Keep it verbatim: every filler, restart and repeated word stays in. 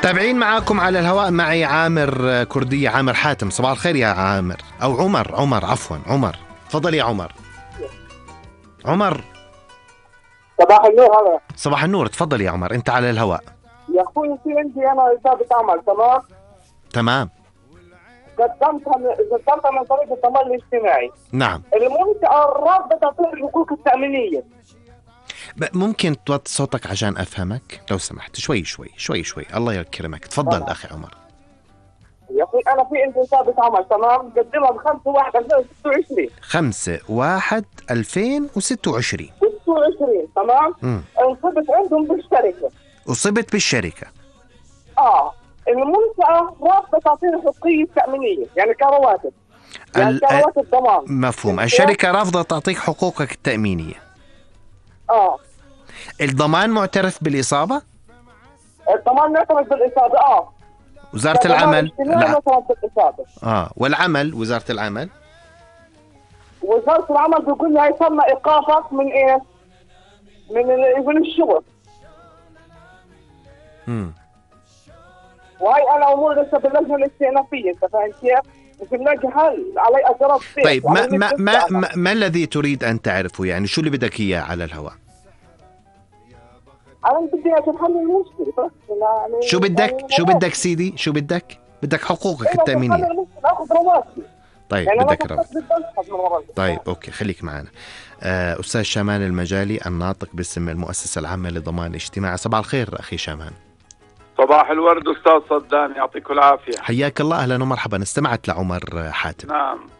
تابعين معاكم على الهواء معي عامر كردية، عامر حاتم. صباح الخير يا عامر، أو عمر عمر عفوا عمر. تفضل يا عمر. عمر صباح النور. هذا صباح النور، تفضل يا عمر، أنت على الهواء. يا اخوي في عندي انا اصابه عمل، تمام؟ تمام. قدمتها من قدمتها من طريق الضمان الاجتماعي. نعم. المنطقه الرابطه تعطي الحقوق التامينيه. ممكن توطي صوتك عشان أفهمك لو سمحت؟ شوي شوي شوي شوي، الله يكرمك. تفضل أخي عمر. يا اخوي انا في عندي اصابه عمل، تمام؟ قدمها ب خمسة واحد ألفين وستة وعشرين. خمسة واحد ألفين وستة وعشرين. ستة وعشرين، تمام؟ امم انصبت عندهم بالشركه. أصبت بالشركة. اه المنطقه رابطه تعطيني الحقوقيه التامينيه، يعني كرواتب، يعني ال- كرواتب ضمان. مفهوم. الشركة رافضة تعطيك حقوقك التأمينية. اه الضمان معترف بالإصابة؟ الضمان معترف بالاصابه. اه وزارة الضمان العمل؟ الاجتماعي لا. معترف بالاصابه. آه والعمل، وزارة العمل؟ وزارة العمل بيقول لي هيتم إيقافك من إيه؟ من ال- من الشغل. امم وهي أنا أمور لسه باللجنة الاستئنافية، أنت فاهم كيف؟ مش بنلاقي حل علي أجرب فيه. طيب ما ما ما, ما ما الذي تريد أن تعرفه؟ يعني شو اللي بدك إياه على الهواء؟ أنا بدي أتحل المشكلة بس. يعني شو بدك؟ يعني شو بدك سيدي؟ شو بدك؟ بدك حقوقك أنا أتحل التأمينية. المشكلة آخذ رواتبي. طيب يعني أنا بدك فقط رواتب. بدي أسحب من رواتبي. طيب أوكي، خليك معنا. آه أستاذ شامان المجالي، الناطق باسم المؤسسة العامة لضمان الاجتماع. صباح الخير أخي شامان. صباح الورد أستاذ صدام، يعطيك العافية. حياك الله، أهلا ومرحبا. استمعت لعمر حاتم. نعم